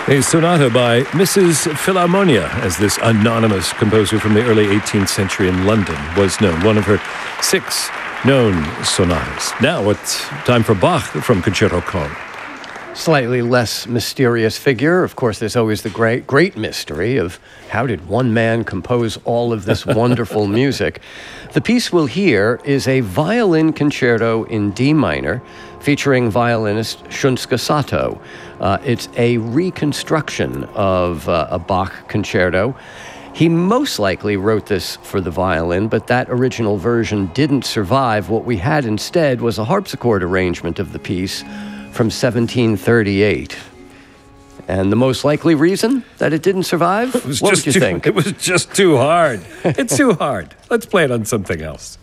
A sonata by Mrs. Philharmonia, as this anonymous composer from the early 18th century in London was known. One of her 6 known sonatas. Now it's time for Bach from Concerto Call. Slightly less mysterious figure. Of course, there's always the great mystery of how did one man compose all of this wonderful music. The piece we'll hear is a violin concerto in D minor featuring violinist Shunsuke Sato. It's a reconstruction of a Bach concerto. He most likely wrote this for the violin, but that original version didn't survive. What we had instead was a harpsichord arrangement of the piece from 1738. And the most likely reason that it didn't survive? What would you think? It was just too hard. It's too hard. Let's play it on something else.